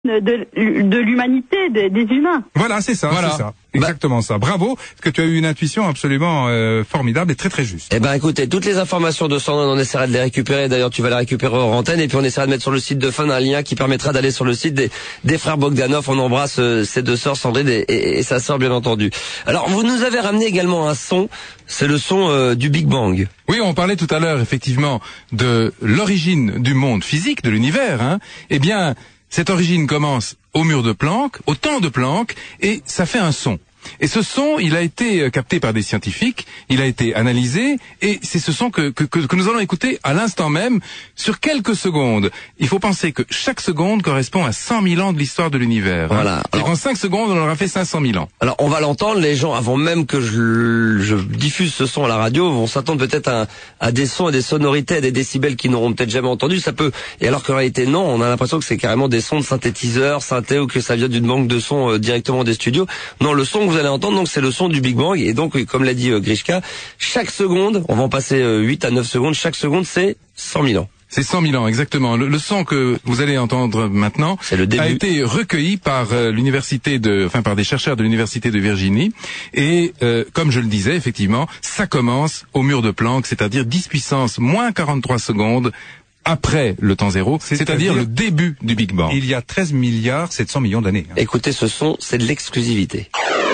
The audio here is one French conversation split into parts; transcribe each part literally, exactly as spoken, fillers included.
de, de l'humanité, des, des humains. Voilà, c'est ça, voilà. c'est ça. Exactement bah, ça. Bravo, parce que tu as eu une intuition absolument euh, formidable et très très juste. Eh ben écoutez, toutes les informations de Sandrine, on essaiera de les récupérer. D'ailleurs, tu vas les récupérer hors antenne, et puis on essaiera de mettre sur le site de Fun un lien qui permettra d'aller sur le site des, des frères Bogdanov. On embrasse euh, ces deux sœurs, Sandrine et, et, et sa sœur, bien entendu. Alors, vous nous avez ramené également un son, c'est le son euh, du Big Bang. Oui, on parlait tout à l'heure effectivement de l'origine du monde physique, de l'univers. Hein. Eh bien, cette origine commence au mur de Planck, au temps de Planck, et ça fait un son. Et ce son, il a été capté par des scientifiques, il a été analysé, et c'est ce son que, que, que nous allons écouter à l'instant même, sur quelques secondes. Il faut penser que chaque seconde correspond à cent mille ans de l'histoire de l'univers. Voilà. Hein. Alors, et qu'en cinq secondes, on aura fait cinq cent mille ans. Alors, on va l'entendre, les gens, avant même que je, je diffuse ce son à la radio, vont s'attendre peut-être à, à des sons et des sonorités, à des décibels qu'ils n'auront peut-être jamais entendus. Ça peut, et alors qu'en réalité, non, on a l'impression que c'est carrément des sons de synthétiseurs, synthé, ou que ça vient d'une banque de sons euh, directement des studios. Non, le son que vous allez entendre, donc c'est le son du Big Bang, et donc comme l'a dit euh, Grishka, chaque seconde, on va en passer euh, huit à neuf secondes, chaque seconde c'est cent mille ans. C'est cent mille ans, exactement. Le, le son que vous allez entendre maintenant le début. a été recueilli par euh, l'université de, enfin par des chercheurs de l'université de Virginie, et euh, comme je le disais, effectivement, ça commence au mur de Planck, c'est-à-dire dix puissance moins quarante-trois secondes après le temps zéro, c'est-à-dire le début du Big Bang. Il y a treize milliards sept cents millions d'années. Hein. Écoutez ce son, c'est de l'exclusivité.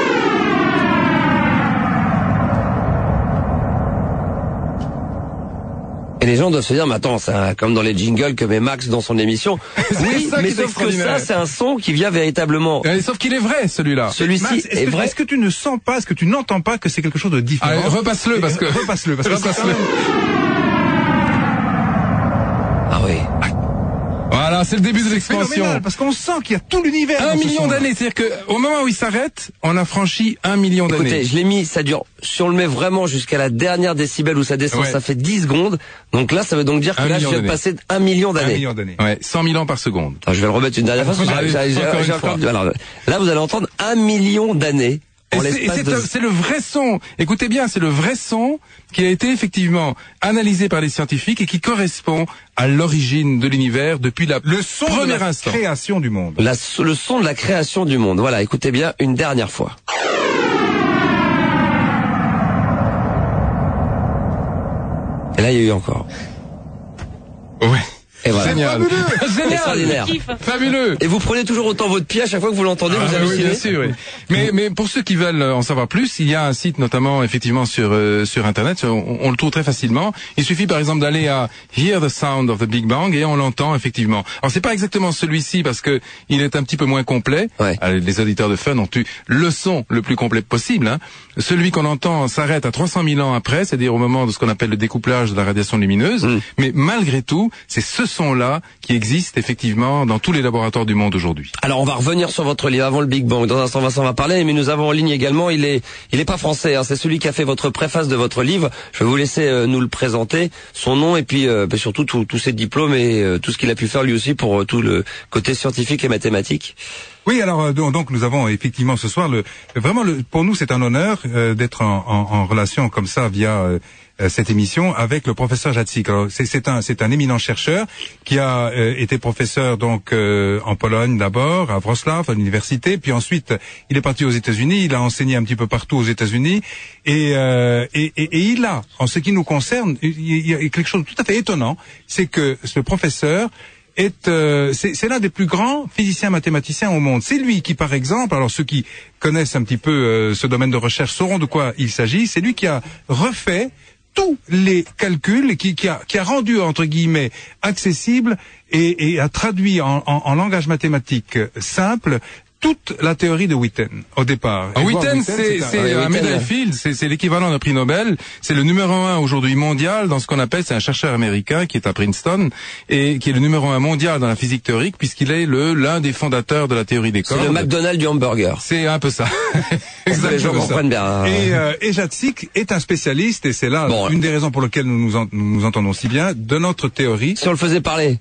Et les gens doivent se dire, mais attends, c'est un, comme dans les jingles que met Max dans son émission. Oui, mais sauf que ça, c'est un son qui vient véritablement. Et sauf qu'il est vrai, celui-là. Celui-ci est, est que, vrai. Est-ce que tu ne sens pas, est-ce que tu n'entends pas que c'est quelque chose de différent? Allez, repasse-le, parce que... Repasse-le, parce que... Repasse-le. Ah oui. Voilà, c'est le début de l'expansion. Parce qu'on sent qu'il y a tout l'univers. Un million d'années, c'est-à-dire que au moment où il s'arrête, on a franchi un million d'années. Écoutez, je l'ai mis, ça dure, si on le met vraiment jusqu'à la dernière décibel où ça descend, ouais. Ça fait dix secondes. Donc là, ça veut donc dire que un là, je viens de passer un million d'années. Un million d'années. Ouais, cent mille ans par seconde. Attends, je vais le remettre une dernière fois. Alors, là, vous allez entendre un million d'années. C'est de... le vrai son. Écoutez bien, c'est le vrai son qui a été effectivement analysé par les scientifiques et qui correspond à l'origine de l'univers depuis la le son premier de la instant. création du monde. La, le son de la création du monde. Voilà, écoutez bien une dernière fois. Et là, il y a eu encore. Ouais. Et voilà. Génial. Génial. Extraordinaire. Fabuleux. Et vous prenez toujours autant votre pied à chaque fois que vous l'entendez, ah, vous hallucinez. Oui, bien sûr, oui. Mais, mais pour ceux qui veulent en savoir plus, il y a un site notamment effectivement sur euh, sur internet, on, on le trouve très facilement. Il suffit par exemple d'aller à Hear the Sound of the Big Bang et on l'entend effectivement. Alors c'est pas exactement celui-ci parce que il est un petit peu moins complet. Ouais. Les auditeurs de Fun ont eu le son le plus complet possible. Hein. Celui qu'on entend s'arrête à trois cent mille ans après, c'est-à-dire au moment de ce qu'on appelle le découplage de la radiation lumineuse. Mm. Mais malgré tout, c'est ce son-là qui existe effectivement dans tous les laboratoires du monde aujourd'hui. Alors on va revenir sur votre livre avant le Big Bang. Dans un instant, Vincent va parler, mais nous avons en ligne également, il est il est pas français, hein, c'est celui qui a fait votre préface de votre livre. Je vais vous laisser euh, nous le présenter, son nom et puis euh, bah, surtout tous ses diplômes et euh, tout ce qu'il a pu faire lui aussi pour euh, tout le côté scientifique et mathématique. Oui, alors donc nous avons effectivement ce soir le vraiment le pour nous c'est un honneur euh, d'être en, en, en relation comme ça via euh, cette émission avec le professeur Jacek. Alors c'est c'est un c'est un éminent chercheur qui a euh, été professeur donc euh, en Pologne d'abord à Wrocław à l'université, puis ensuite il est parti aux États-Unis, il a enseigné un petit peu partout aux États-Unis et, euh, et et et il a en ce qui nous concerne il y a quelque chose de tout à fait étonnant, c'est que ce professeur est euh, c'est l'un des plus grands physiciens mathématiciens au monde. C'est lui qui, par exemple, alors ceux qui connaissent un petit peu euh, ce domaine de recherche sauront de quoi il s'agit, c'est lui qui a refait tous les calculs, qui, qui, a, qui a rendu, entre guillemets, accessible et, et a traduit en, en, en langage mathématique simple toute la théorie de Witten au départ. Ah, Witten, c'est un, un médaille Fields, c'est l'équivalent d'un prix Nobel. C'est le numéro un aujourd'hui mondial dans ce qu'on appelle, c'est un chercheur américain qui est à Princeton et qui est le numéro un mondial dans la physique théorique puisqu'il est le l'un des fondateurs de la théorie des cordes. C'est le McDonald's du hamburger. C'est un peu ça. Exactement. Les gens comprennent bien. Hein. Et, euh, et Jacek est un spécialiste et c'est là bon, une des raisons pour lesquelles nous nous, en, nous nous entendons si bien de notre théorie. Si on le faisait parler.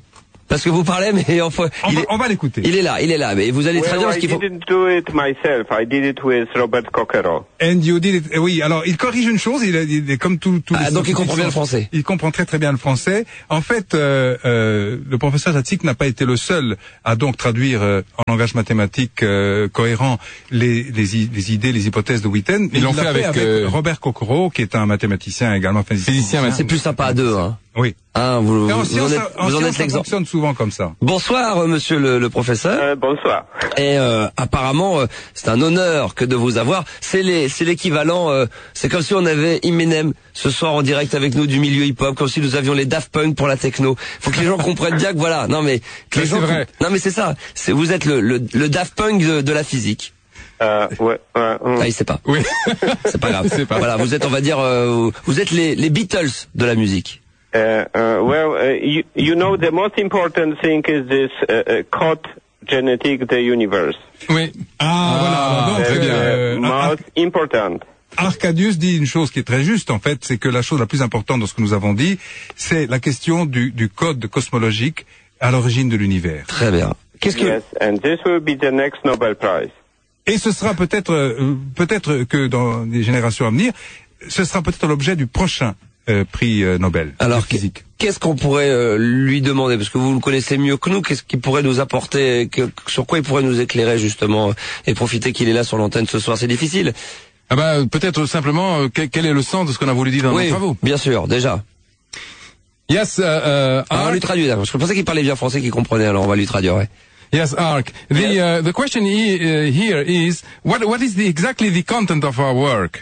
Parce que vous parlez, mais enfin, On, il va, est, on va l'écouter. il est là, il est là. Mais vous allez Well, traduire I ce qu'il faut. didn't do it myself. I did it with Robert Coquerel. And you did it. Eh oui, alors il corrige une chose, il, est- il est comme tout, tout Ah, les donc il comprend bien le scientifiques, français. Il comprend très très bien le français. En fait, euh, euh, le professeur Jacek n'a pas été le seul à donc traduire euh, en langage mathématique euh, cohérent les, les, i- les idées, les hypothèses de Witten. Ils l'ont l'a fait avec, euh, Robert Coquerel, qui est un mathématicien également Physicien, C'est plus sympa à deux, hein. Oui. Hein, vous, Et en vous science, en êtes, en vous en science, êtes ça l'exemple. fonctionne souvent comme ça. Bonsoir, euh, monsieur le, le professeur. Euh, bonsoir. Et euh, apparemment, euh, c'est un honneur que de vous avoir. C'est les, c'est l'équivalent. Euh, c'est comme si on avait Eminem ce soir en direct avec nous du milieu hip-hop, comme si nous avions les Daft Punk pour la techno. Faut que les gens comprennent bien que voilà. Non mais que Mais les gens. c'est vrai. Non mais c'est ça. C'est, vous êtes le, le, le Daft Punk de, de la physique. Euh, ouais, ouais, hum. Ah, il sait pas. Oui. C'est pas grave. C'est pas. Voilà, vous êtes, on va dire, euh, vous êtes les, les Beatles de la musique. Uh, uh, well, uh, you, you know, the most important thing is this uh, uh, code genetic the universe. Oui. Ah, voilà. Alors, donc, très bien. euh, Uh, most important. Arcadius dit une chose qui est très juste, en fait, c'est que la chose la plus importante dans ce que nous avons dit, c'est la question du, du code cosmologique à l'origine de l'univers. Très bien. Qu'est-ce que Yes, and this will be the next Nobel Prize. Et ce sera peut-être, euh, peut-être que dans les générations à venir, ce sera peut-être l'objet du prochain euh, prix euh, Nobel Alors, de physique. qu'est-ce qu'on pourrait euh, lui demander? Parce que vous le connaissez mieux que nous. Qu'est-ce qu'il pourrait nous apporter? que- Sur quoi il pourrait nous éclairer, justement, et profiter qu'il est là sur l'antenne ce soir? C'est difficile. Ah bah, peut-être simplement, euh, quel, quel est le sens de ce qu'on a voulu dire dans Oui, nos travaux. bien sûr, déjà. Yes, uh, uh, Alors, on va Ark, lui traduire, parce que je pensais qu'il parlait bien français, qu'il comprenait, alors on va lui traduire, ouais. yes, Ark. The, uh, the question he, uh, here is, what, what is the, exactly the content of our work?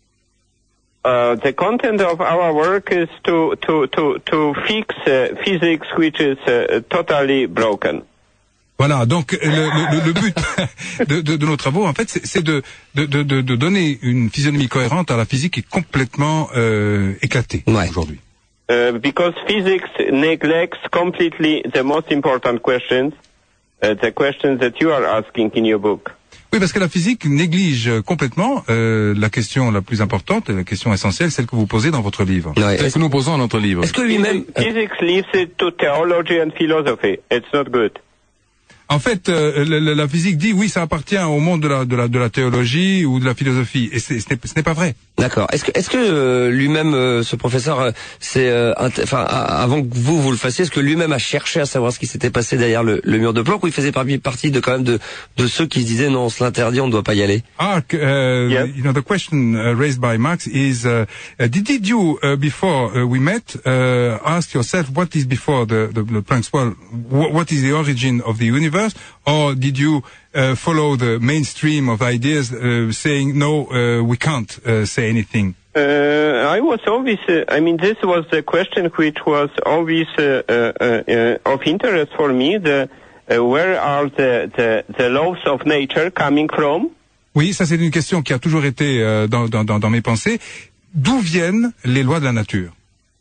Uh, the content of our work is to to to to fix uh, physics which is uh, totally broken. Voilà, donc le, le, le but de, de, de nos travaux, en fait, c'est c'est de, de, de, de donner une physionomie cohérente à la physique qui est complètement euh, éclatée Ouais. aujourd'hui. Uh, because physics neglects completely the most important questions, uh, the questions that you are asking in your book. Oui, parce que la physique néglige complètement euh, la question la plus importante, la question essentielle, celle que vous posez dans votre livre. Ouais. C'est ce Est-ce que nous posons dans notre livre. est-ce que lui-même... euh, Physics leaves it to theology and philosophy. It's not good. En fait, euh, la, la- la physique dit oui, ça appartient au monde de la, de la, de la théologie ou de la philosophie, et c'est- ce n'est ce n'est pas vrai. D'accord. Est-ce que, est-ce que euh, lui-même, euh, ce professeur, euh, c'est, euh, int- enfin, a- avant que vous vous le fassiez, est-ce que lui-même a cherché à savoir ce qui s'était passé derrière le, le mur de Planck, ou il faisait parmi, partie de quand même de, de ceux qui se disaient non, on se l'interdit, on ne doit pas y aller? Ark, uh, Yes. you know, the question uh, raised by Max is, uh, uh, did, did you, uh, before uh, we met, uh, ask yourself what is before the, the, the Planck's well, wh- what is the origin of the universe, or did you uh, follow the mainstream of ideas uh, saying, no, uh, we can't uh, say anything? Uh, I was always, uh, I mean, this was the question which was always uh, uh, uh, of interest for me. The uh, where are the, the the laws of nature coming from? Oui, ça c'est une question qui a toujours été euh, dans, dans, dans, dans mes pensées. D'où viennent les lois de la nature?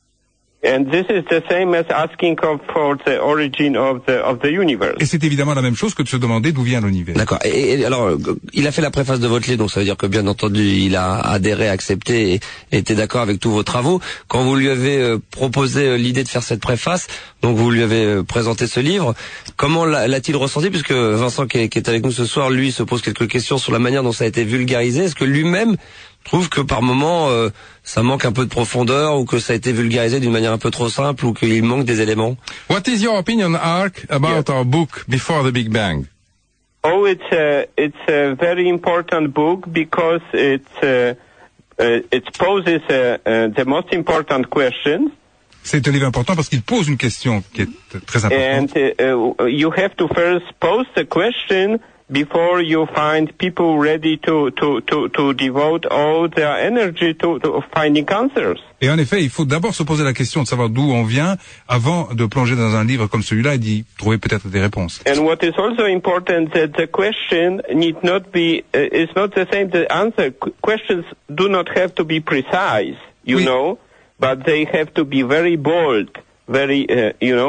And this is the same as asking of, for the origin of the of the universe. Et c'est évidemment la même chose que de se demander d'où vient l'univers. D'accord. Et, et alors, euh, il a fait la préface de votre livre, donc ça veut dire que bien entendu, il a adhéré, accepté et, et était d'accord avec tous vos travaux. Quand vous lui avez euh, proposé euh, l'idée de faire cette préface, donc vous lui avez euh, présenté ce livre, comment l'a- l'a-t-il ressenti? Puisque Vincent, qui est, qui est avec nous ce soir, lui, se pose quelques questions sur la manière dont ça a été vulgarisé. Est-ce que lui-même trouve que par moment, euh, ça manque un peu de profondeur, ou que ça a été vulgarisé d'une manière un peu trop simple, ou qu'il manque des éléments? What is your opinion, Ark, about our book Before the Big Bang? Oh, it's a it's a very important book because it uh, uh, it poses uh, uh, the most important questions, C'est un livre important parce qu'il pose une question qui est très importante. and uh, uh, you have to first pose the question before you find people ready to to to to devote all their energy to, to finding answers. Et en effet, il faut d'abord se poser la question de savoir d'où on vient avant de plonger dans un livre comme celui-là et d'y trouver peut-être des réponses. And what is also important that the question need not be uh, is not the same. The answer Qu- questions do not have to be precise, you Oui. know, but they have to be very bold, very uh, you know.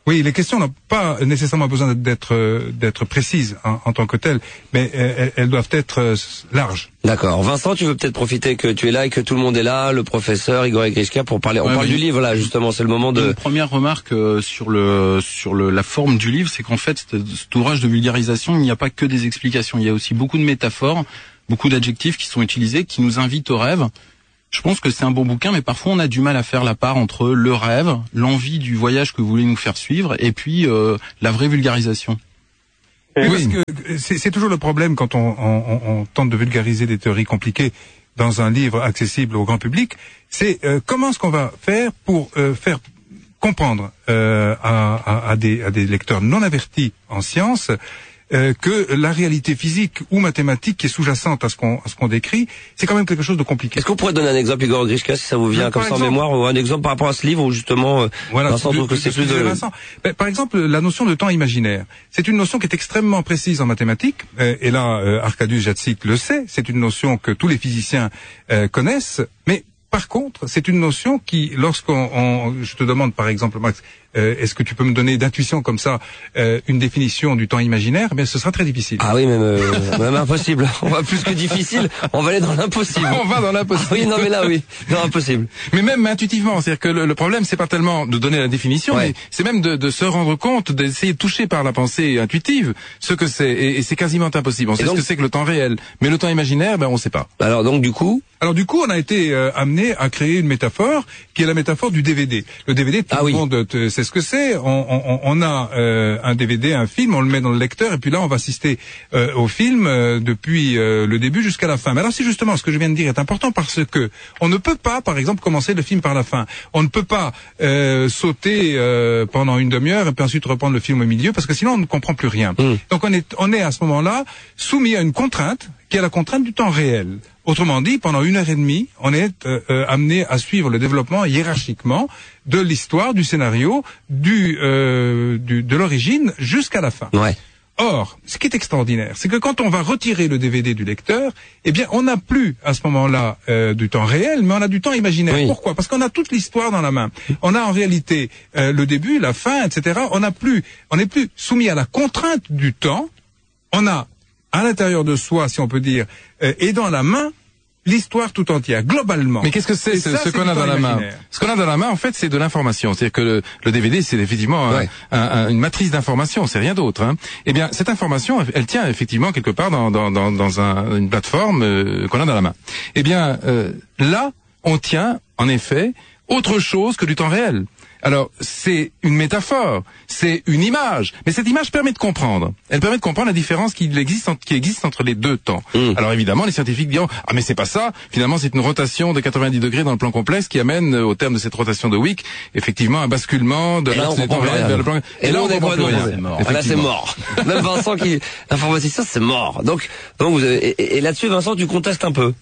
Oui, les questions n'ont pas nécessairement besoin d'être d'être précises en, en tant que telles, mais elles, elles doivent être larges. D'accord. Vincent, tu veux peut-être profiter que tu es là et que tout le monde est là, le professeur Igor Grishka, pour parler. On ouais, parle oui. du livre là, justement. C'est le moment de. Une première remarque euh, sur le sur le la forme du livre, c'est qu'en fait, cet, cet ouvrage de vulgarisation, il n'y a pas que des explications. Il y a aussi beaucoup de métaphores, beaucoup d'adjectifs qui sont utilisés, qui nous invitent au rêve. Je pense que c'est un bon bouquin, mais parfois on a du mal à faire la part entre le rêve, l'envie du voyage que vous voulez nous faire suivre, et puis euh, la vraie vulgarisation. Oui, parce que c'est, c'est toujours le problème quand on, on, on tente de vulgariser des théories compliquées dans un livre accessible au grand public, c'est euh, comment est-ce qu'on va faire pour euh, faire comprendre euh, à, à, à, des, à des lecteurs non avertis en sciences Euh, que la réalité physique ou mathématique qui est sous-jacente à ce qu'on à ce qu'on décrit, c'est quand même quelque chose de compliqué. Est-ce qu'on pourrait donner un exemple, Igor Grishka, si ça vous vient Mais comme ça en exemple, mémoire, ou un exemple par rapport à ce livre où justement, euh, voilà, Vincent trouve que c'est plus de... Ben, par exemple, la notion de temps imaginaire, c'est une notion qui est extrêmement précise en mathématiques, euh, et là, euh, Arkadiusz Jacek le sait, c'est une notion que tous les physiciens euh, connaissent, mais par contre, c'est une notion qui, lorsqu'on, on, je te demande par exemple, Max, euh, est-ce que tu peux me donner d'intuition comme ça euh, une définition du temps imaginaire? Eh bien, ce sera très difficile. Ah oui, même, euh, même impossible. On va plus que difficile, on va aller dans l'impossible. On va dans l'impossible. Ah oui, non mais là, oui, non, impossible. Mais même intuitivement, c'est-à-dire que le, le problème, c'est pas tellement de donner la définition, Ouais. mais c'est même de, de se rendre compte, d'essayer de toucher par la pensée intuitive ce que c'est, et, et c'est quasiment impossible. On sait donc- ce que c'est que le temps réel, mais le temps imaginaire, ben on sait pas. Alors donc du coup, Alors du coup, on a été euh, amené à créer une métaphore qui est la métaphore du D V D. Le D V D, tout Ah le oui. monde te- sait ce que c'est. On, on, on a euh, un D V D, un film, on le met dans le lecteur, et puis là, on va assister euh, au film euh, depuis euh, le début jusqu'à la fin. Mais alors, si justement ce que je viens de dire est important, parce que on ne peut pas, par exemple, commencer le film par la fin. On ne peut pas euh, sauter euh, pendant une demi-heure et puis ensuite reprendre le film au milieu, parce que sinon on ne comprend plus rien. Mm. Donc on est, on est à ce moment-là soumis à une contrainte qui est la contrainte du temps réel. Autrement dit, pendant une heure et demie, on est euh, euh, amené à suivre le développement hiérarchiquement de l'histoire, du scénario, du, euh, du de l'origine jusqu'à la fin. ouais. Or, ce qui est extraordinaire, c'est que quand on va retirer le D V D du lecteur, eh bien, on n'a plus à ce moment-là euh, du temps réel, mais on a du temps imaginaire. Oui. Pourquoi? Parce qu'on a toute l'histoire dans la main. On a en réalité euh, le début, la fin, et cetera. On n'a plus, on n'est plus soumis à la contrainte du temps. On a à l'intérieur de soi, si on peut dire, euh, et dans la main, l'histoire tout entière, globalement. Mais qu'est-ce que c'est Et ce, ça, ce c'est qu'on du a dans temps la main? imaginaire. Ce qu'on a dans la main, en fait, c'est de l'information. C'est-à-dire que le, le D V D, c'est effectivement un- Ouais. un- un- une matrice d'information, c'est rien d'autre. Hein. Eh bien, cette information, elle tient effectivement quelque part dans, dans, dans, dans un, une plateforme euh, qu'on a dans la main. Eh bien, euh, là, on tient, en effet, autre chose que du temps réel. Alors, c'est une métaphore, c'est une image, mais cette image permet de comprendre. Elle permet de comprendre la différence qui existe, en- qui existe entre les deux temps. Mm. Alors évidemment, les scientifiques diront « Ah mais c'est pas ça, finalement c'est une rotation de quatre-vingt-dix degrés dans le plan complexe qui amène, euh, au terme de cette rotation de Wick, effectivement un basculement de Et là, l'axe on du temps comprend plus réel rien. vers le plan... Et là, on comprend comprend plus plus rien. rien. C'est mort. Ah, là, c'est Effectivement. mort. Même Vincent qui, l'informaticien, c'est mort. Donc, donc vous avez, et, et- et là-dessus, Vincent, tu contestes un peu.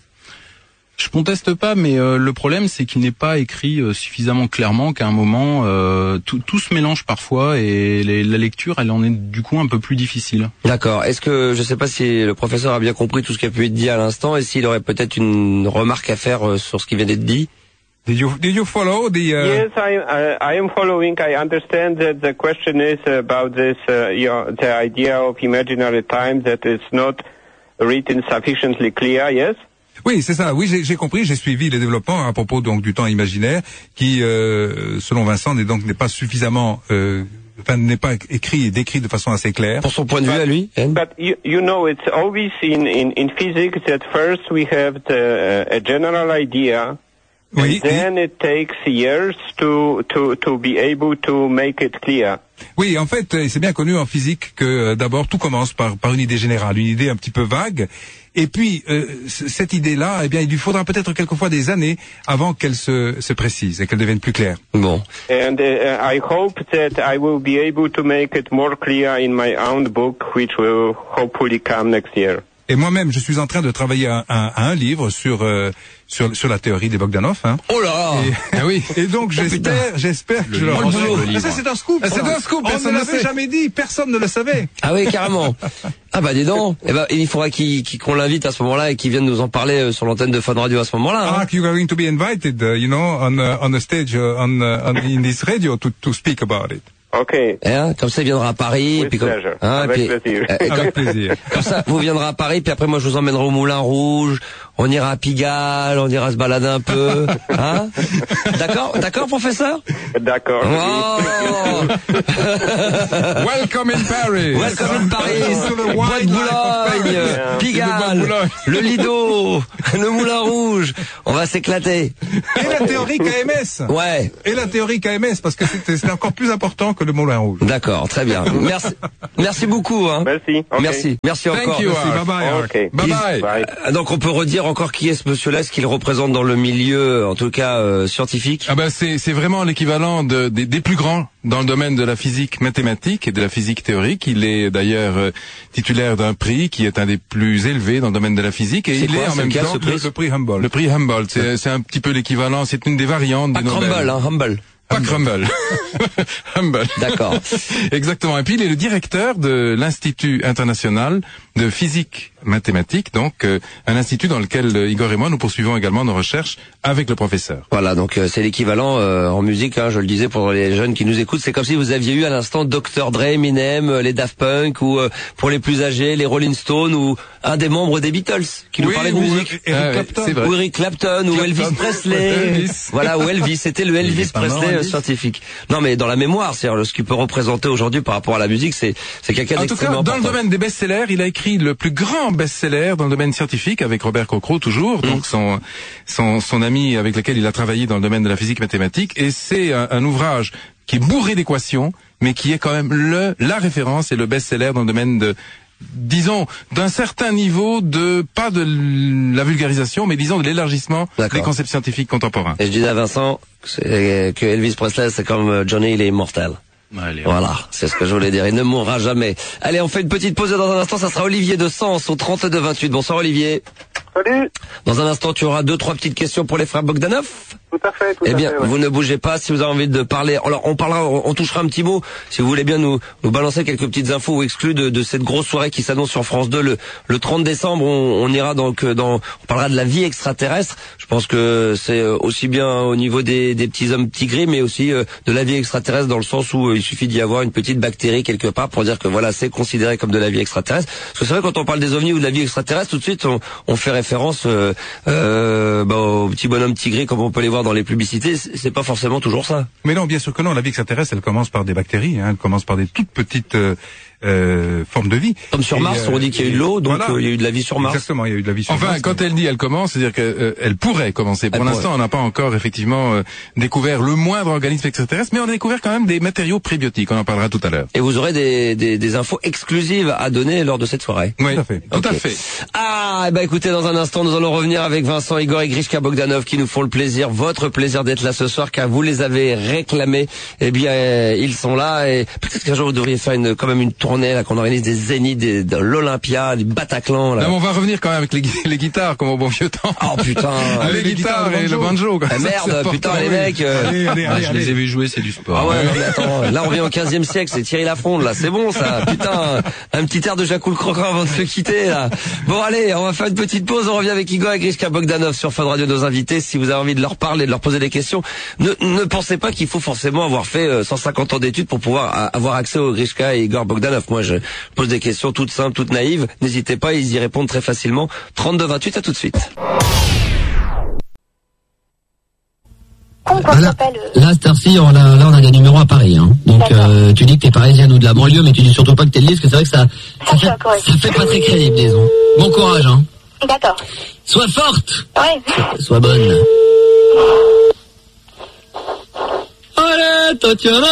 Je conteste pas, mais euh, le problème c'est qu'il n'est pas écrit euh, suffisamment clairement qu'à un moment euh, tout, tout se mélange parfois et les- la lecture elle en est du coup un peu plus difficile. D'accord. Est-ce que, je sais pas si le professeur a bien compris tout ce qui a pu être dit à l'instant et s'il aurait peut-être une remarque à faire euh, sur ce qui vient d'être dit. Did you, did you follow the... Uh, Yes, I, uh, I am following. I understand that the question is about this, uh, your, the idea of imaginary time that is not written sufficiently clear, yes? Oui, c'est ça. Oui, j'ai j'ai compris. J'ai suivi les développements à propos donc du temps imaginaire, qui, euh, selon Vincent, n'est donc n'est pas suffisamment, euh, enfin n'est pas écrit et décrit de façon assez claire. Pour son point de vue à lui, Yann. But you, you know, it's always in, in, in physics that first we have the, uh, a general idea, Oui, and then it takes years to, to, to be able to make it clear. oui. En fait, euh, c'est bien connu en physique que euh, d'abord tout commence par par une idée générale, une idée un petit peu vague, et puis euh, c- cette idée-là, eh bien, il lui faudra peut-être quelquefois des années avant qu'elle se se précise et qu'elle devienne plus claire. Bon. And uh, I hope that I will be able to make it more clear in my own book, which will hopefully come next year. Et moi-même, je suis en train de travailler à, à- à un livre sur euh, sur sur la théorie des Bogdanov. Hein. Oh là. Et, Ah oui. et donc j'espère, j'espère que je le livre. rendrai. Le livre. Ah, ça c'est un scoop. Ah, c'est ça. un scoop, On personne ne ne l'avait sait. jamais dit, personne ne le savait. Ah oui, carrément. Ah bah dis donc. Eh ben, il faudra qu'il, qu'il- qu'on l'invite à ce moment-là et qu'il vienne nous en parler euh, sur l'antenne de Fun Radio à ce moment-là. Hein. Mark, you are going to be invited, uh, you know, on uh, on the stage uh, on, uh, on in this radio to to speak about it. Ok. Hein, comme ça, il viendra à Paris. With et puis comme, pleasure. hein, Avec puis, plaisir. euh, comme, Avec plaisir. comme ça, vous viendrez à Paris, puis après, moi, je vous emmènerai au Moulin Rouge. On ira à Pigalle, on ira se balader un peu. Hein? D'accord, d'accord, professeur? D'accord. Oh Welcome in Paris. Welcome in Paris, To the Bois de wildlife of Boulogne, Paris. Bois de Pigalle, Boulogne. le Lido, le Moulin Rouge. On va s'éclater. Et la théorie K M S. Ouais. Et la théorie K M S, parce que c'est c'est encore plus important que le Moulin Rouge. D'accord, très bien. Merci, merci beaucoup. Hein. Merci. Ok. Merci, merci Thank encore. you. Merci, bye bye. Arc. Ok. Bye bye. Bye. Euh, Donc on peut redire encore qui est ce monsieur-là, ce qu'il représente dans le milieu, en tout cas euh, scientifique. Ah ben c'est c'est vraiment l'équivalent de, des, des plus grands dans le domaine de la physique mathématique et de la physique théorique. Il est d'ailleurs euh, titulaire d'un prix qui est un des plus élevés dans le domaine de la physique et C'est il quoi, est en c'est même lequel, temps ce prix Le, le prix Humboldt. le prix Humboldt. C'est c'est un petit peu l'équivalent. C'est une des variantes Pas du Nobel. Crumble, hein, Humble. Pas Crumble. Humble. D'accord. Exactement. Et puis il est le directeur de l'Institut international de physique mathématique, donc euh, un institut dans lequel euh, Igor et moi nous poursuivons également nos recherches avec le professeur. Voilà, donc euh, c'est l'équivalent euh, en musique, hein, je le disais pour les jeunes qui nous écoutent, c'est comme si vous aviez eu à l'instant docteur Dre, Eminem, euh, les Daft Punk, ou euh, pour les plus âgés, les Rolling Stones, ou un des membres des Beatles qui nous Oui, parlait de ou musique. Eric Ah ouais, Clapton. c'est vrai. Ou Eric Clapton, ou Clapton. Elvis Presley. Elvis. Voilà, ou Elvis, c'était le Elvis est pas mort, Presley euh, Elvis scientifique. Non mais dans la mémoire, c'est-à-dire ce qu'il peut représenter aujourd'hui par rapport à la musique, c'est c'est quelqu'un En tout cas, d'extrêmement dans le important. domaine des best-sellers, il a écrit le plus grand best-seller dans le domaine scientifique avec Robert Cochrane toujours, donc son, son son ami avec lequel il a travaillé dans le domaine de la physique mathématique. Et c'est un, un ouvrage qui est bourré d'équations, mais qui est quand même le la référence et le best-seller dans le domaine de, disons, d'un certain niveau de, pas de la vulgarisation, mais disons de l'élargissement D'accord. des concepts scientifiques contemporains. Et je disais à Vincent que c'est- que Elvis Presley, c'est comme euh, Johnny, il est immortel. Allez, Voilà, c'est ce que je voulais dire. Il ne mourra jamais. Allez, on fait une petite pause et dans un instant, ça sera Olivier de Sens au trente-deux vingt-huit. Bonsoir Olivier. Salut. Dans un instant, tu auras deux, trois petites questions pour les frères Bogdanov. Tout à fait. Tout Eh à bien, fait, ouais. vous ne bougez pas si vous avez envie de parler. Alors, on parlera, on, on touchera un petit mot, si vous voulez bien nous, nous balancer quelques petites infos ou exclus de, de cette grosse soirée qui s'annonce sur France deux le, le trente décembre. On, on ira donc dans, on parlera de la vie extraterrestre. Je pense que c'est aussi bien au niveau des, des petits hommes petits gris, mais aussi euh, de la vie extraterrestre dans le sens où euh, il suffit d'y avoir une petite bactérie quelque part pour dire que voilà, c'est considéré comme de la vie extraterrestre. Parce que c'est vrai, quand on parle des ovnis ou de la vie extraterrestre, tout de suite, on, on fait référence euh, euh, bah, aux petits bonhommes petits gris comme on peut les voir dans les publicités. C'est pas forcément toujours ça. Mais non, bien sûr que non. La vie extraterrestre, elle commence par des bactéries. Hein, elle commence par des toutes petites euh, euh, formes de vie. Comme sur Et, Mars, euh, on dit qu'il y a eu de l'eau, donc euh, voilà. il y a eu de la vie sur Mars. Exactement, il y a eu de la vie sur Enfin, Mars. quand elle dit elle commence, c'est-à-dire qu'elle elle pourrait commencer. Pour Elle l'instant, pourrait. on n'a pas encore effectivement euh, découvert le moindre organisme extraterrestre, mais on a découvert quand même des matériaux prébiotiques. On en parlera tout à l'heure. Et vous aurez des, des, des infos exclusives à donner lors de cette soirée. Oui, Tout à fait. Tout à Ok. fait. Ah, eh ben écoutez, dans un instant, nous allons revenir avec Vincent, Igor et Grishka Bogdanov qui nous font le plaisir, votre plaisir d'être là ce soir, car vous les avez réclamés. Eh bien, euh, ils sont là et peut-être qu'un jour vous devriez faire une, quand même une tournée là, qu'on organise des zéniths, des, de l'Olympia, du Bataclan. Là. Là, on va revenir quand même avec les, gui- les guitares, comme au bon vieux temps. Oh putain. les, les guitares guitares, et le le banjo. quoi. Ah, Ça, c'est merde, important, putain, les oui. mecs. euh, Allez, allez, Ah, allez, je les ai allez. vus jouer, c'est du sport. Ah ouais, non, mais attends, là on revient au quinzième siècle, c'est Thierry Lafronde, là, c'est bon ça, putain, un petit air de Jacques le Croquant avant de se quitter, là. Bon allez, on va faire une petite pause, on revient avec Igor et Grishka Bogdanov sur Fun Radio, nos invités. Si vous avez envie de leur parler, de leur poser des questions, ne, ne pensez pas qu'il faut forcément avoir fait euh, cent cinquante ans d'études pour pouvoir a, avoir accès au Grishka et Igor Bogdanov. Moi je pose des questions toutes simples, toutes naïves, n'hésitez pas, ils y répondent très facilement. trente-deux vingt-huit, à tout de suite. Quand on Ah, là, s'appelle... là, cette heure-ci, on a, là, on a des numéros à Paris. Hein. Donc, D'accord. euh, tu dis que t'es parisienne ou de la banlieue, mais tu dis surtout pas que t'es de Lille, parce que c'est vrai que ça, ça, Ça, fait, c'est correct. ça fait pas très crédible, disons. Bon courage, hein. D'accord. Sois forte, Ouais. sois bonne. Allez, Tatiana.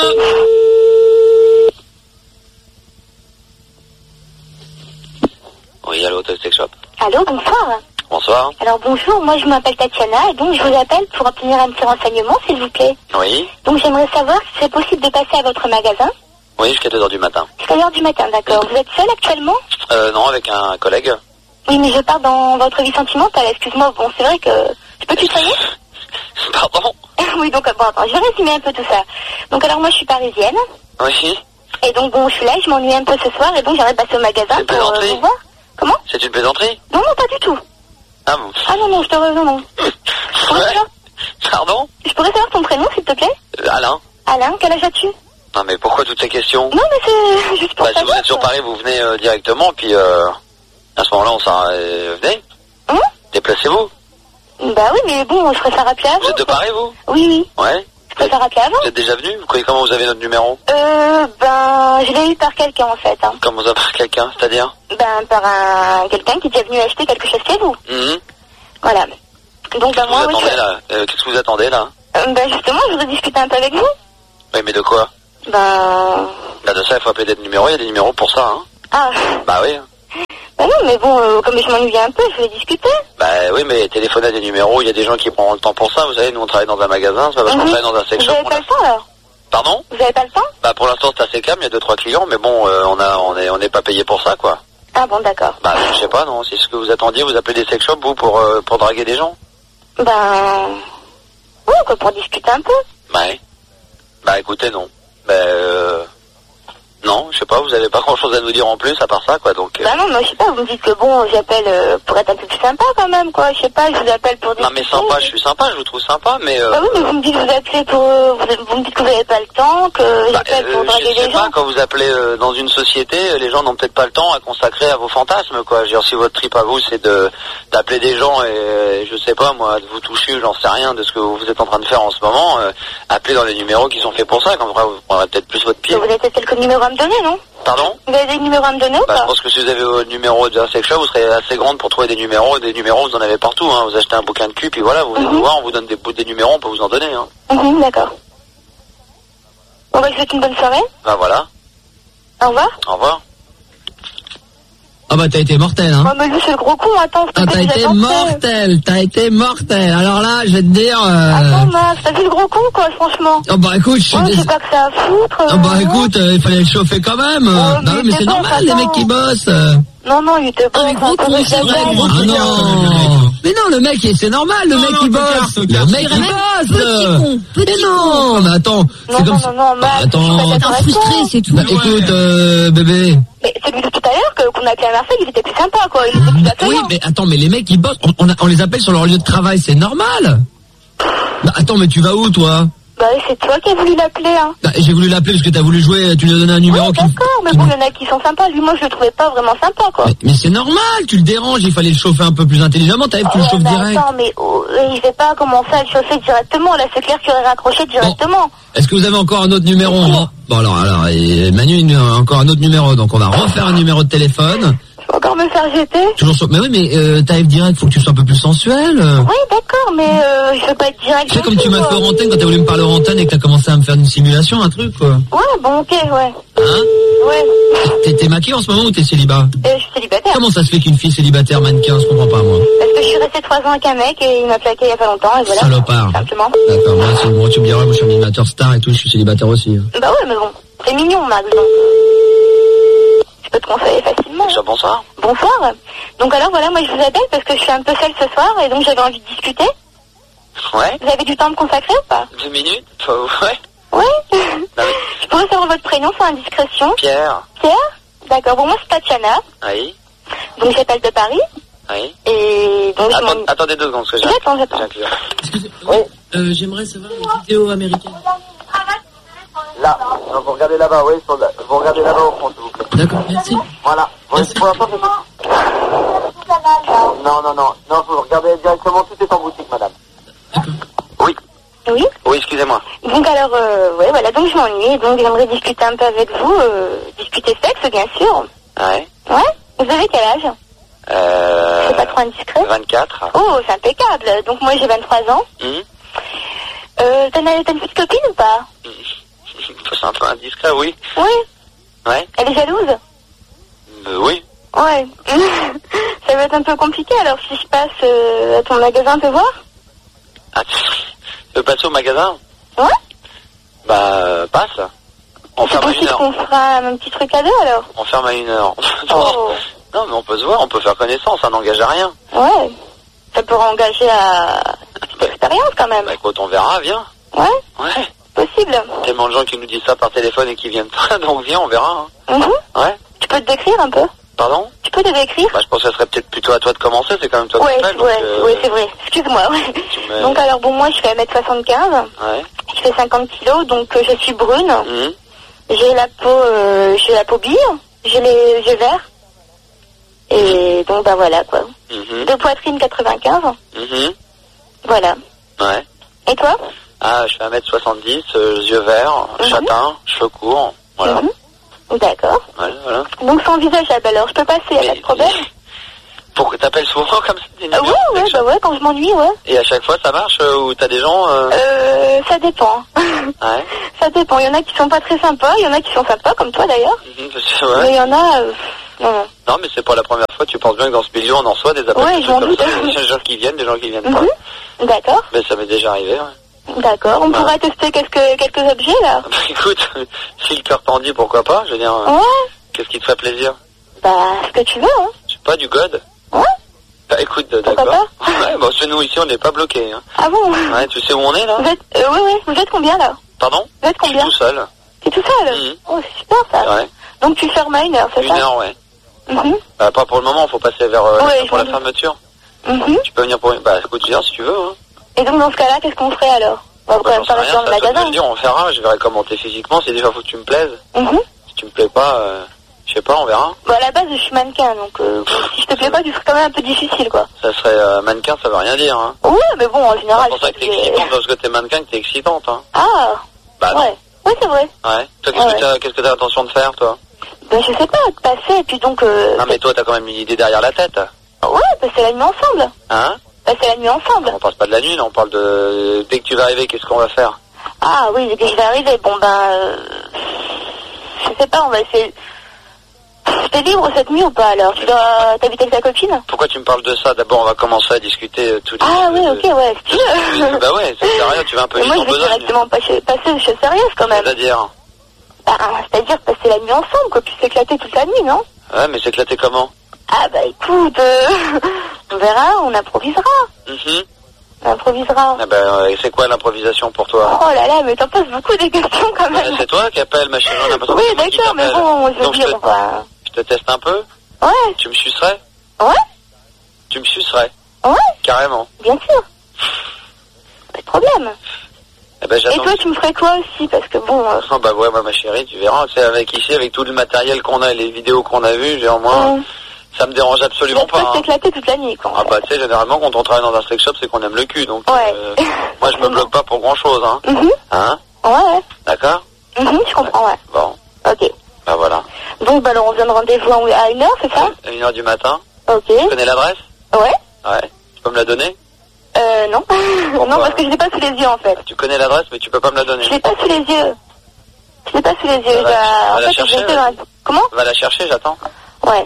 Oui, allô, Toxic Shop. Allô, bonsoir. Bonsoir. Alors bonjour, moi je m'appelle Tatiana et donc je vous appelle pour obtenir un petit renseignement s'il vous plaît. Oui. Donc j'aimerais savoir si c'est possible de passer à votre magasin. Oui, jusqu'à deux heures du matin. Jusqu'à l'heure du matin, d'accord. Vous êtes seul actuellement? Euh, non, avec un collègue. Oui, mais je pars dans votre vie sentimentale, excuse-moi. Bon, c'est vrai que... Je peux tutoyer? Pardon? Oui, donc bon, attends, je vais résumer un peu tout ça. Donc alors moi je suis parisienne Oui. et donc bon, je suis là, je m'ennuie un peu ce soir et donc j'aimerais passer au magasin C'est pour euh, plaisanterie. vous voir. Comment? C'est une plaisanterie? Non, non, pas du tout. Ah bon? Ah non, non, je te reviens, non, non. Je pourrais, Ouais. savoir, Pardon? je pourrais savoir ton prénom, s'il te plaît? Euh, Alain? Alain, quel âge as-tu? Non, mais pourquoi toutes ces questions? Non, mais c'est juste pour Bah, si vous êtes sur Paris, vous venez euh, directement, puis euh, à ce moment-là, on s'en... Euh, venez. Hum Déplacez-vous. Bah oui, mais bon, je préfère rappeler avant. Vous êtes de Paris, vous? Oui, oui. Ouais. Je préfère rappeler avant. Vous êtes déjà venu? Vous croyez comment vous avez notre numéro? Euh, ben, je l'ai eu par quelqu'un, en fait. Hein. Comment vous avez par quelqu'un, c'est-à-dire? Ben, par un quelqu'un qui est déjà venu acheter quelque chose chez vous. Mmh. Voilà. Donc, ben, Qu'est-ce que moi, vous oui, attendez, je... là euh, Qu'est-ce que vous attendez, là? Euh, ben, justement, je voudrais discuter un peu avec vous. Oui, mais de quoi? Ben... Bah, de ça, il faut appeler des numéros, il y a des numéros pour ça, hein. Ah. Bah oui. Ben non, mais bon, euh, comme je m'ennuie un peu, je voulais discuter. Bah oui, mais téléphoner à des numéros, il y a des gens qui prendront le temps pour ça. Vous savez, nous, on travaille dans un magasin, c'est pas parce qu'on Mhm. travaille dans un sex Vous shop. avez on pas a- le temps, alors? Pardon? Vous avez pas le temps? Bah, pour l'instant, c'est assez calme, il y a deux, trois clients, mais bon, euh, on a, on est, on n'est pas payé pour ça, quoi. Ah bon, d'accord. Bah, je sais pas, non, c'est ce que vous attendiez, vous appelez des sex shops, vous, pour, euh, pour draguer des gens? Ben... Oui, quoi, pour discuter un peu. Bah, oui. Bah, écoutez, non. Bah, euh... Non, je sais pas, vous avez pas grand chose à nous dire en plus, à part ça, quoi, donc... euh, Ben non, mais je sais pas, vous me dites que bon, j'appelle euh, pour être un peu plus sympa quand même, quoi. Je sais pas, je vous appelle pour Non, discuter. mais sympa, je suis sympa, je vous trouve sympa, mais... Euh... Bah oui, mais vous me dites que vous appelez pour... euh, vous, vous me dites que vous avez pas le temps, que Bah, j'appelle euh, pour draguer je sais des pas, gens. quand vous appelez euh, dans une société, euh, les gens n'ont peut-être pas le temps à consacrer à vos fantasmes, quoi. Je veux dire, si votre trip à vous, c'est de d'appeler des gens et, euh, je sais pas, moi, de vous toucher, j'en sais rien de ce que vous êtes en train de faire en ce moment, euh, appelez dans les numéros qui sont faits pour ça, comme ça, vous prendrez peut-être plus votre pied. Vous avez peut-être quelques numéros à me donner, non? Pardon? Vous avez des numéros à me donner ou Bah, je pas? pense que si vous avez vos numéros d'un sex shop, vous serez assez grande pour trouver des numéros, et des numéros, vous en avez partout, hein. Vous achetez un bouquin de cul, puis voilà, vous venez nous voir, on vous donne des, des numéros, on peut vous en donner, hein. Mhm, d'accord. Bon, bah, je vous souhaite une bonne soirée. Bah, voilà. Au revoir. Au revoir. Ah bah t'as été mortel, hein. Oh, mais lui, c'est le gros con, attends. Ah, t'as été mortel, t'as été mortel. Alors là, je vais te dire... Euh... Attends, Max, t'as vu le gros con, quoi, franchement? Oh bah écoute, je suis Ouais, dés- je sais pas que ça à foutre. Ah euh, bah non. écoute, euh, il fallait le chauffer quand même. Oh, bah mais oui, mais c'est c'est bon, normal, les attends. mecs qui bossent. euh. Non, non, il était pas... Ah, mais gros con, c'est vrai, gros con. Ah non. Mais non, le mec, c'est normal, le Non, mec non, qui Tocard, bosse. Tocard, Le mec qui bosse. Petit con, Mais petit non, mais attends, Non, c'est non, comme non, ça. non, Max, Bah, attends. je suis pas T'es d'accord avec frustré, toi. c'est tout. Bah écoute, euh, bébé. Mais celui de tout à l'heure, que- qu'on a appelé à Marseille, il était plus sympa, quoi. Il était plus accueillant. Oui, mais attends, mais les mecs qui bossent, on, on, a- on les appelle sur leur lieu de travail, c'est normal. Bah attends, mais tu vas où, toi? Bah, c'est toi qui as voulu l'appeler, hein. Bah, j'ai voulu l'appeler parce que t'as voulu jouer, tu lui as donné un numéro Oui, qui... d'accord, mais qui- bon, il y en a qui sont sympas. Lui, moi, je le trouvais pas vraiment sympa, quoi. Mais, mais c'est normal, tu le déranges, il fallait le chauffer un peu plus intelligemment, t'as vu que tu le Ouais, chauffes mais direct. attends, mais oh, il fait pas commencer à le chauffer directement. Là, c'est clair qu'il aurait raccroché directement. Est-ce que vous avez encore un autre numéro? On va- Bon alors, alors, et Manu, une- encore un autre numéro, donc on va refaire un numéro de téléphone. Je vais encore me faire jeter. Toujours sur... Mais oui, mais euh, t'arrives direct, faut que tu sois un peu plus sensuel. euh. Oui, d'accord, mais euh, je veux pas être direct. Tu sais non comme tu plus, m'as quoi. fait en antenne quand t'as voulu me parler en antenne et que t'as commencé à me faire une simulation, un truc quoi. Ouais, bon, ok, ouais. Hein? Ouais. T'es, t'es maquillée en ce moment ou t'es célibat? Euh, je suis célibataire. Comment ça se fait qu'une fille célibataire mannequin, je comprends pas moi. Parce que je suis restée trois ans avec un mec et il m'a plaqué il y a pas longtemps et voilà. Salopard. Simplement. D'accord, moi c'est bon, tu me diras, moi je suis animateur star et tout, je suis célibataire aussi. Bah ouais, mais bon, c'est mignon, Max, donc. Je peux te conseiller facilement. Déjà, bonsoir. Bonsoir. Donc alors voilà, moi je vous appelle parce que je suis un peu seule ce soir et donc j'avais envie de discuter. Ouais. Vous avez du temps à me consacrer ou pas? Deux minutes? Enfin, ouais. Oui. Non, mais Je pourrais savoir votre prénom sans indiscrétion? Pierre. Pierre? D'accord, bon moi c'est Tatiana, Oui. donc j'appelle de Paris Oui. et donc je Attends, m'en... attendez deux secondes, parce que j'ai J'attends, j'ai un j'attends. client. Oui. Euh, j'aimerais savoir une vidéo américaine. Là, donc vous regardez là-bas, oui, sur le- vous regardez là-bas au fond, s'il vous plaît. D'accord, merci. Voilà. Oui, pour l'instant, c'est... Non, non, non, non, vous regardez directement, tout est en boutique, madame. Oui. Oui. Oui, excusez-moi. Donc alors, euh, ouais, voilà, donc je m'ennuie, donc j'aimerais discuter un peu avec vous, euh, discuter sexe, bien sûr. Ouais. Ouais. Vous avez quel âge? Euh... C'est pas trop indiscret? vingt-quatre. Oh, c'est impeccable. Donc moi j'ai vingt-trois ans. Hum. Euh, t'as une, t'as une petite copine ou pas? C'est un peu indiscret, oui. Oui. Ouais. Elle est jalouse? Euh, oui. Ouais. Ça va être un peu compliqué alors si je passe euh, à ton magasin te voir? Ah, tu veux passer au magasin? Ouais. Bah, euh, passe. On C'est ferme à une possible heure. qu'on fera un petit truc à deux alors? On ferme à une heure. non. Oh. non, mais on peut se voir, on peut faire connaissance, ça n'engage à rien. Ouais. Ça pourrait engager à petite expérience quand même. Bah écoute, on verra, viens. Ouais. Ouais. Possible. Tellement de gens qui nous disent ça par téléphone et qui viennent pas, donc viens, on verra. Hein. Mhm. Ouais. Tu peux te décrire un peu? Pardon? Tu peux te décrire? Bah je pense que ce serait peut-être plutôt à toi de commencer, c'est quand même toi Ouais, qui t'appelles, ouais, donc, euh, ouais, c'est vrai. Excuse-moi, ouais. mets- Donc alors bon, moi je fais un mètre soixante-quinze, Ouais. je fais cinquante kilos, donc euh, je suis brune. Mhm. J'ai la peau, euh, j'ai la peau bille, j'ai les yeux verts. Et donc, bah voilà, quoi. Mhm. De poitrine quatre-vingt-quinze. Mhm. Voilà. Ouais. Et toi? Ah, je fais un mètre soixante-dix, euh, yeux verts, Mhm. châtain, cheveux courts. Voilà. Mhm. D'accord. Voilà, voilà. Donc, c'est envisageable, alors. Je peux passer, y a pas de problème. Pourquoi t'appelles souvent comme ça des Euh, numéros ouais, ouais, bah ouais, quand je m'ennuie, ouais. Et à chaque fois, ça marche euh, ou t'as des gens euh... Euh, ça dépend. Ouais. Ça dépend. Il y en a qui sont pas très sympas, il y en a qui sont sympas, comme toi d'ailleurs. Mhm, c'est vrai. Mais il y en a... Euh, non, non. Non, mais c'est pas la première fois. Tu penses bien que dans ce milieu, on en reçoit des appels Ouais, de j'en comme doute. ça. Des gens qui viennent, des gens qui viennent pas. Mhm. D'accord. Mais ça m'est déjà arrivé, ouais. D'accord. On Ouais. pourrait tester quelques, quelques objets, là. Bah, écoute, si le cœur t'en dit, pourquoi pas. Je veux dire, euh, Ouais. qu'est-ce qui te ferait plaisir? Bah, ce que tu veux, hein. Je sais pas, du god. Ouais. Bah écoute, euh, Pourquoi d'accord. Ouais, bon, chez nous ici, on n'est pas bloqué. Hein. Ah bon? Ouais, tu sais où on est là? Vous êtes... Euh, oui, oui. Vous êtes combien, là? Pardon? Vous êtes Je suis combien? tout seul. T'es tout seul? Mhm. Oh, c'est super, ça. Ouais. Donc, tu fermes à une heure, c'est Une ça? heure, ouais. Mhm. Bah, pas pour le moment, faut passer vers euh, Ouais, pour je la m'en fermeture. Mhm. Tu peux venir pour une... Bah écoute, je viens si tu veux. Hein. Et donc, dans ce cas-là, qu'est-ce qu'on ferait, alors? On va quand Bah, même j'en sais pas rester rien, dans le ça, ça, je magasin. veux dire, on verra, je verrai comment t'es physiquement. C'est déjà faut que tu me plaises. Mhm. Si tu me plais pas, euh, je sais pas, on verra. Bon, à la base, je suis mannequin, donc euh, si je te plais pas, tu serais quand même un peu difficile, quoi. Ça serait euh, mannequin, ça veut rien dire. Hein. Ouais, mais bon, en C'est général... pour ça que je t'es fais- excitante, parce que t'es mannequin, que t'es excitante. Hein. Ah. Bah non. Ouais. Oui, c'est vrai. Ouais. Toi, qu'est-ce Ouais. que t'as, qu'est-ce que t'as l'intention de faire, toi? Ben, je sais pas, de passer, et puis donc... Euh, Non, mais toi, t'as quand même une idée derrière la tête. Ouais, passer la nuit ensemble. Hein? Passer la nuit ensemble. On passe pas de la nuit, là, on parle de... Dès que tu vas arriver, qu'est-ce qu'on va faire? Ah oui, dès que je vais arriver, bon ben... Euh, je sais pas, on va essayer... T'es libre cette nuit ou pas, alors? Tu dois t'habiter avec ta copine? Pourquoi tu me parles de ça? D'abord, on va commencer à discuter euh, tous les Ah deux oui, de- ok, ouais, si tu veux. Bah ouais, c'est sérieux, tu vas un peu Et vite moi, en je vais besogne. directement passer, passer chez sérieuse, quand même. C'est-à-dire? Bah, c'est-à-dire passer la nuit ensemble, quoi, puis s'éclater toute la nuit, non? Ouais, mais s'éclater comment? Ah bah écoute, euh, on verra, on improvisera. Mhm. On improvisera. Ah bah, euh, c'est quoi l'improvisation pour toi? Oh là là, mais t'en poses beaucoup des questions quand Bah, même. c'est toi qui appelle, ma chérie, on a l'impression que Oui, c'est moi qui d'accord, mais t'appelle. bon, je veux Donc, je dire, te, on va... je te teste un peu? Ouais, Tu me sucerais? ouais, Tu me sucerais? ouais, Carrément. bien sûr. Pas de problème. Eh ben, Et j'attends. toi, tu me ferais quoi aussi? Parce que bon... euh, Oh, bah ouais, moi, ma chérie, tu verras, c'est avec ici, avec tout le matériel qu'on a et les vidéos qu'on a vues, genre, moi, hum, ça me dérange tu absolument vas pas. pas Hein. t'éclater toute la nuit, quoi. en Ah fait. bah tu sais, généralement quand on travaille dans un sex shop, c'est qu'on aime le cul, donc Ouais. euh, moi je me bloque pas pour grand chose, hein. Mhm. Hein? Ouais, ouais. D'accord? Mhm, je comprends, ouais. Bon, Ok. bah voilà. Donc, bah alors, on vient de rendez-vous à une heure, c'est ça? À une heure du matin. Ok. Tu connais l'adresse? Ouais. Ouais. Tu peux me la donner? Euh, non. Non, parce que je l'ai pas sous les yeux, en fait. Tu connais l'adresse, mais tu peux pas me la donner. Je l'ai pas sous les yeux. Je l'ai pas sous les yeux. Va la- J'ai- va En la fait, chercher, j'étais ouais. dans... Comment? Va la chercher, j'attends. Ouais.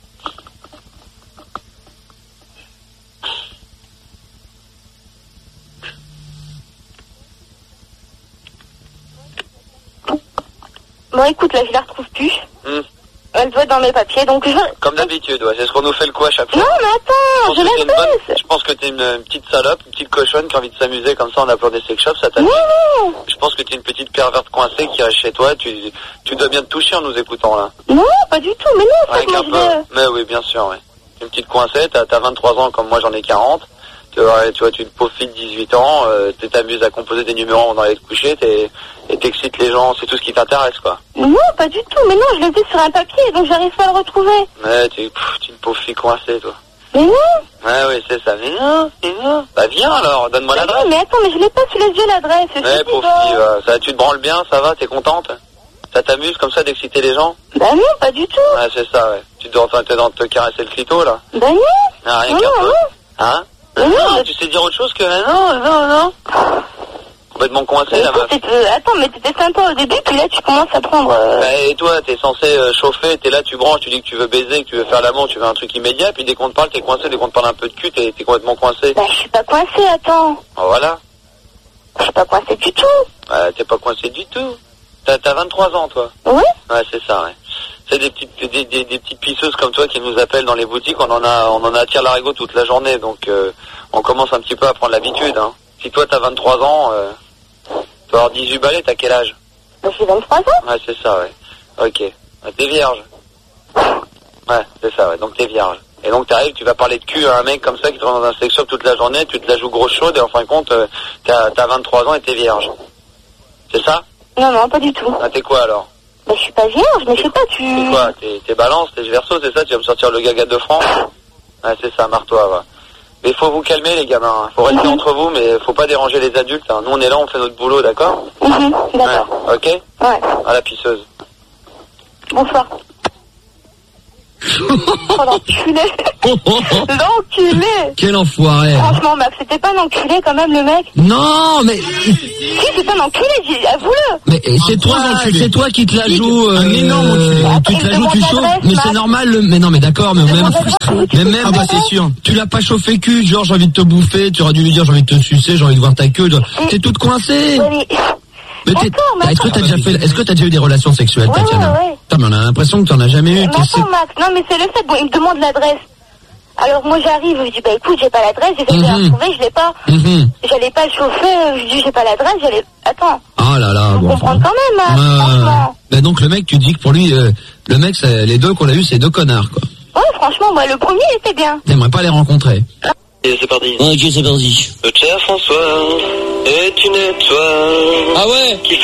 Bon, écoute, là, je la retrouve plus. Hmm. Elle doit être dans mes papiers, donc je... Comme d'habitude, ouais. C'est ce qu'on nous fait le coup à chaque fois. Non, mais attends, je pense que t'es une la bonne- laisse. je pense que t'es une, une petite salope, une petite cochonne qui a envie de s'amuser comme ça en appelant des sex shops, ça Non, t'amuse. non, Je pense que t'es une petite perverte coincée qui reste chez toi, tu, tu dois bien te toucher en nous écoutant là. non, pas du tout, mais non, c'est Avec que moi, un je peu. l'ai... Mais oui, bien sûr, ouais. Une petite coincée, t'as, t'as vingt-trois ans comme moi j'en ai quarante. Tu vois, tu vois, tu te profites dix-huit ans, euh, tu t'amuses à composer des numéros avant d'aller te coucher, t'es, et t'excites les gens, c'est tout ce qui t'intéresse, quoi. Non, pas du tout, mais non, je l'ai vu sur un papier, donc j'arrive pas à le retrouver. Mais tu, pff, tu es une pauvre fille coincée, toi. Mais non. Ouais, oui, c'est ça. Mais non, mais non. Bah viens alors, donne-moi Mais l'adresse. non, mais attends, mais je l'ai pas sous les yeux, l'adresse. je Ouais, te dis pauvre pas. fille, euh, ça, tu te branles bien, ça va, t'es contente? Ça t'amuse comme ça d'exciter les gens? Bah non, pas du tout. Ouais, c'est ça, ouais. Tu dois en train de te caresser le clito, là? Bah non. Ah, rien Non, qu'un non, peu. non. Hein? Mais non, mais- Tu sais dire autre chose que non, non, non. Complètement coincé, Mais la écoute, meuf. t'étais- euh, attends, mais t'étais sympa au début, puis là tu commences à prendre... euh, Bah, et toi, t'es censé euh, chauffer, t'es là, tu branches, tu dis que tu veux baiser, que tu veux faire l'amour, tu veux un truc immédiat, puis dès qu'on te parle, t'es coincé, dès qu'on te parle un peu de cul, t'es, t'es complètement coincé. Bah je suis pas coincée, attends. Oh, voilà. Je suis pas coincée du tout. Bah, t'es pas coincé du tout. T'as, t'as vingt-trois ans, toi. Oui. Ouais, c'est ça, ouais. C'est des petites, des, des, des petites pisseuses comme toi qui nous appellent dans les boutiques, on en a, on en a à tire-larigot toute la journée, donc euh, on commence un petit peu à prendre l'habitude, hein. Si toi t'as vingt-trois ans, euh, tu vas avoir dix-huit balais, t'as quel âge? Bah j'ai vingt-trois ans. Ouais, c'est ça, ouais. Ok. Ouais, t'es vierge. Ouais, c'est ça, ouais. Donc t'es vierge. Et donc t'arrives, tu vas parler de cul à un mec comme ça qui te rend dans un sex shop toute la journée, tu te la joues grosse chaude et en fin de compte, euh, t'as, t'as vingt-trois ans et t'es vierge. C'est ça? Non, non, pas du tout. Ah, t'es quoi alors? Bah, je suis pas vierge, mais je sais pas, tu... C'est quoi? T'es, t'es balance, t'es verso, c'est ça? Tu vas me sortir le gaga de francs? Ouais, c'est ça, marre-toi, va. Mais faut vous calmer, les gamins. Faut rester mm-hmm. entre vous, mais faut pas déranger les adultes. Hein. Nous, on est là, on fait notre boulot, d'accord? mm-hmm. D'accord. Ouais. Ok? Ouais. À la pisseuse. Bonsoir. Oh, l'enculé. L'enculé. Quel enfoiré. Franchement, Max, c'était pas un enculé quand même, le mec? Non, mais... Si, c'est un enculé, j'ai... avoue-le. Mais c'est toi, c'est toi qui te la joue, euh, un énorme enculé. Tu te la joues, tu chauffes, mais c'est normal, le... mais non, mais d'accord, mais même, mais même, ah bah c'est sûr. Tu l'as pas chauffé cul, genre j'ai envie de te bouffer, tu aurais dû lui dire j'ai envie de te sucer, j'ai envie de voir ta queue, t'es toute coincée. Mais t'es, attends, est-ce que t'as déjà fait, est-ce que t'as déjà eu des relations sexuelles, ouais, Tatiana? Ouais, ouais. Putain, mais on a l'impression que t'en as jamais eu. Mais attends, Max, non, mais c'est le fait, bon, il me demande l'adresse. Alors, moi, j'arrive, je dis, bah, écoute, j'ai pas l'adresse, j'ai fait mm-hmm. la trouver, je l'ai pas. Mm-hmm. J'allais pas le chauffer, je dis, j'ai pas l'adresse, j'allais, attends. Ah là là, Faut bon. comprendre Enfin, quand même, hein, euh, franchement. bah donc, le mec, tu dis que pour lui, euh, le mec, c'est, les deux qu'on a eu, c'est deux connards, quoi. Ouais, franchement, moi, le premier, il était bien. T'aimerais pas les rencontrer. Et c'est parti. Ok, c'est parti. Le cher François est une étoile. Ah ouais? Qui